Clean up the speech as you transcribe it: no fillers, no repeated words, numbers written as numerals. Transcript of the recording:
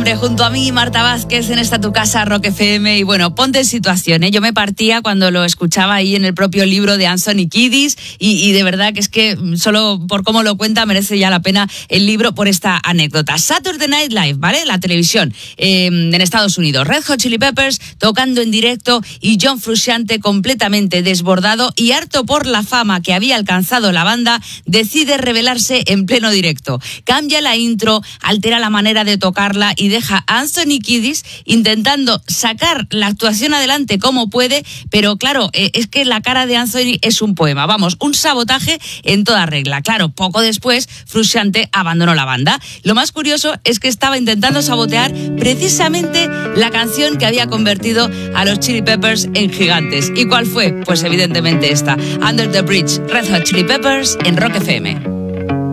Hombre, junto a mí, Marta Vázquez, en esta tu casa, Rock FM. Y bueno, ponte en situación, ¿eh? Yo me partía cuando lo escuchaba ahí en el propio libro de Anthony Kiedis y de verdad que es que solo por cómo lo cuenta merece ya la pena el libro por esta anécdota. Saturday Night Live, ¿vale? La televisión en Estados Unidos. Red Hot Chili Peppers tocando en directo y John Frusciante completamente desbordado y harto por la fama que había alcanzado la banda, decide revelarse en pleno directo. Cambia la intro, altera la manera de tocarla y deja a Anthony Kiedis intentando sacar la actuación adelante como puede, pero claro, es que la cara de Anthony es un poema, vamos, un sabotaje en toda regla. Claro, poco después Frusciante abandonó la banda. Lo más curioso es que estaba intentando sabotear precisamente la canción que había convertido a los Chili Peppers en gigantes. ¿Y cuál fue? Pues evidentemente esta, Under the Bridge, Red Hot Chili Peppers en Rock FM.